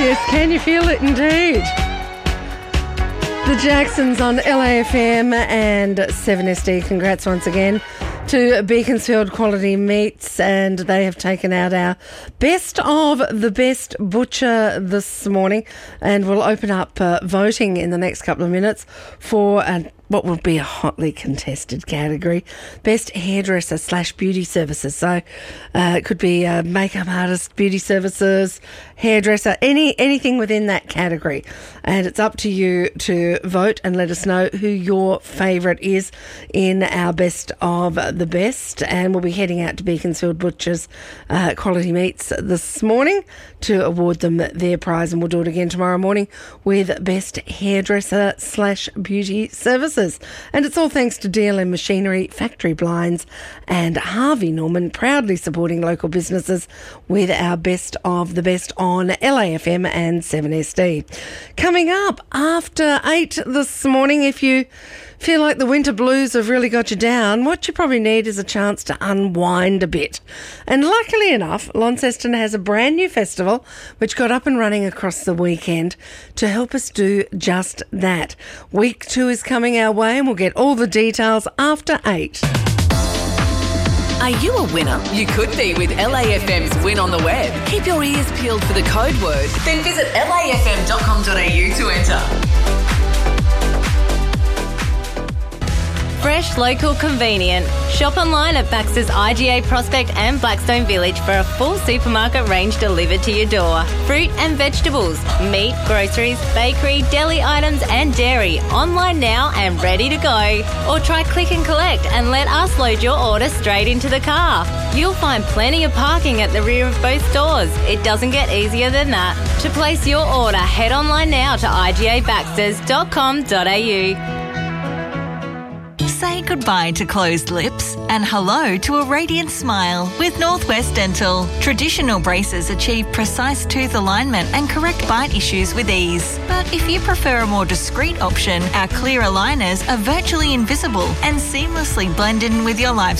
Yes, can you feel it indeed? The Jacksons on LAFM and 7SD. Congrats once again to Beaconsfield Quality Meats, and they have taken out our Best of the Best Butcher this morning, and we'll open up voting in the next couple of minutes for what will be a hotly contested category, Best Hairdresser / Beauty Services. So it could be makeup artist, beauty services, hairdresser, anything within that category. And it's up to you to vote and let us know who your favourite is in our Best of the Best. And we'll be heading out to Beaconsfield Butchers Quality Meats this morning to award them their prize. And we'll do it again tomorrow morning with Best Hairdresser / Beauty Services. And it's all thanks to DLM Machinery, Factory Blinds and Harvey Norman, proudly supporting local businesses with our Best of the Best on LAFM and 7SD. Coming up after 8 this morning, if you feel like the winter blues have really got you down, what you probably need is a chance to unwind a bit. And luckily enough, Launceston has a brand new festival which got up and running across the weekend to help us do just that. Week 2 is coming our way, and we'll get all the details after 8. Are you a winner? You could be with LAFM's Win on the Web. Keep your ears peeled for the code word. Then visit lafm.com.au to enter. Fresh, local, convenient. Shop online at Baxter's IGA Prospect and Blackstone Village for a full supermarket range delivered to your door. Fruit and vegetables, meat, groceries, bakery, deli items and dairy. Online now and ready to go. Or try click and collect and let us load your order straight into the car. You'll find plenty of parking at the rear of both stores. It doesn't get easier than that. To place your order, head online now to igabaxters.com.au. Say goodbye to closed lips and hello to a radiant smile with Northwest Dental. Traditional braces achieve precise tooth alignment and correct bite issues with ease. But if you prefer a more discreet option, our clear aligners are virtually invisible and seamlessly blend in with your lifestyle.